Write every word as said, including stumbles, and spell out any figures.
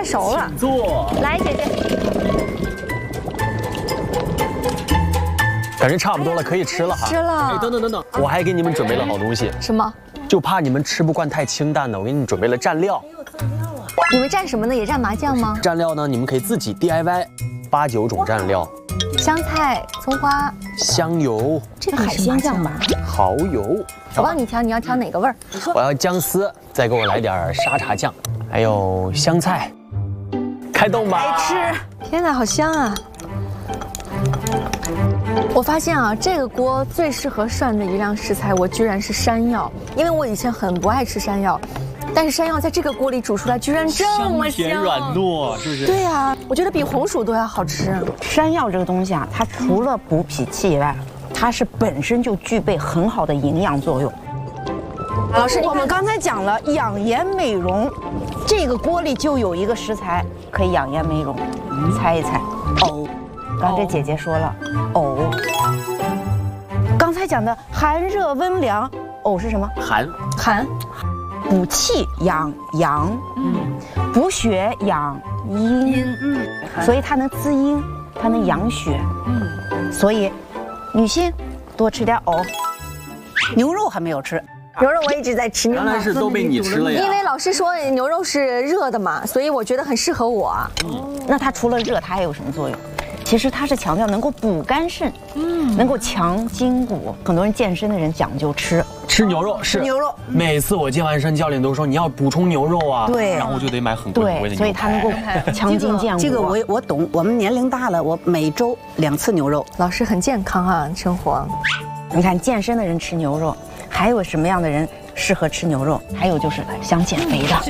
快熟了。 坐。 来，姐姐。 感觉差不多了，可以吃了哈。 吃了。 哎，等等等等，我还给你们准备了好东西。 什么？ 就怕你们吃不惯太清淡的，我给你们准备了蘸料。 你们蘸什么呢？也蘸麻酱吗？ 蘸料呢，你们可以自己 D I Y， 八九种蘸料。 香菜、葱花、 香油， 这个海鲜酱吧？ 蚝油。 我帮你调，你要调哪个味儿？你说。 我要姜丝，再给我来点沙茶酱，还有香菜。开动吧！ 来吃！天哪，好香啊！我发现啊，这个锅最适合涮的一样食材，我居然是山药，因为我以前很不爱吃山药，但是山药在这个锅里煮出来，居然这么香， 香甜软糯，是不是？ 对呀，我觉得比红薯都要好吃。 山药这个东西啊，它除了补脾气以外，它是本身就具备很好的营养作用。老师，我们刚才讲了养颜美容，这个锅里就有一个食材可以养颜美容，猜一猜？藕。刚这姐姐说了，藕。刚才讲的寒热温凉，藕是什么？ 寒寒， 补气养阳，嗯，补血养阴，嗯，所以它能滋阴，它能养血，嗯，所以女性多吃点藕。 牛肉还没有吃。 牛肉我一直在吃， 原来是都被你吃了呀！ 因为老师说牛肉是热的嘛，所以我觉得很适合我。 嗯，那它除了热，它还有什么作用？其实它是强调能够补肝肾，嗯，能够强筋骨。很多人健身的人讲究吃吃牛肉，是牛肉。 每次我健完身，教练都说你要补充牛肉啊， 对， 然后就得买很贵很贵的牛排， 所以它能够强筋健骨。 这个我我懂，我们年龄大了，我每周两次牛肉。 老师很健康啊，生活。 你看健身的人吃牛肉，还有什么样的人适合吃牛肉？还有就是想减肥的。